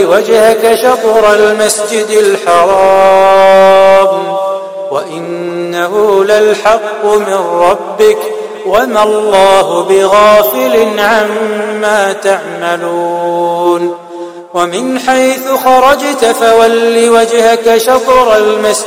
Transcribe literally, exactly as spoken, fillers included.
وجهك شطر المسجد الحرام وإنه للحق من ربك وما الله بغافل عما تعملون. ومن حيث خرجت فول وجهك شطر المسجد